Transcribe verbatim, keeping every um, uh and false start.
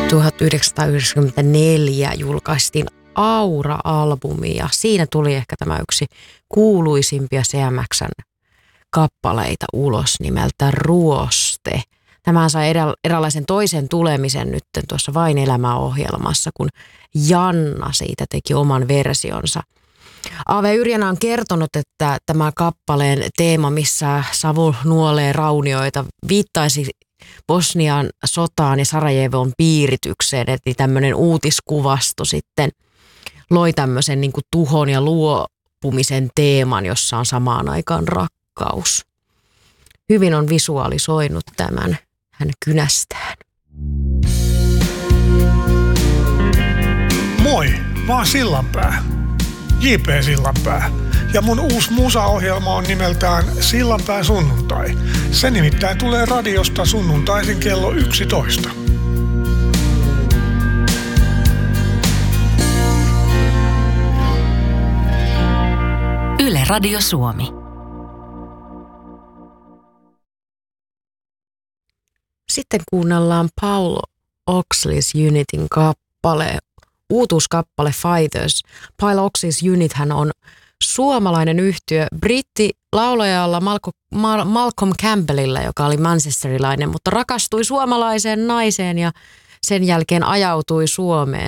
tuhatyhdeksänsataayhdeksänkymmentäneljä julkaistiin Aura-albumi ja siinä tuli ehkä tämä yksi kuuluisimpia C M X:n kappaleita ulos nimeltä Ruoste. Tämä sai eräänlaisen toisen tulemisen nyt tuossa Vain elämä-ohjelmassa, kun Janna siitä teki oman versionsa. A V Yrjänä on kertonut, että tämä kappaleen teema, missä savu nuolee raunioita, viittaisi Bosnian sotaan ja Sarajevon piiritykseen, eli tämmöinen uutiskuvasto sitten loi tämmöisen niin kuin tuhon ja luopumisen teeman, jossa on samaan aikaan rakkaus. Hyvin on visualisoinut tämän hän kynästään. Moi, mä oon Sillanpää, J P Sillanpää. Ja mun uusi musaohjelma on nimeltään Sillanpää sunnuntai. Se nimittäin tulee radiosta sunnuntaisin kello yksitoista. Yle Radio Suomi. Sitten kuunnellaan Paul Oxley's Unitin kappale, uutuuskappale Fighters. Paul Oxley's Unit hän on suomalainen yhtye britti laulajalla Malcolm Campbellilla, joka oli manchesterilainen, mutta rakastui suomalaiseen naiseen ja sen jälkeen ajautui Suomeen.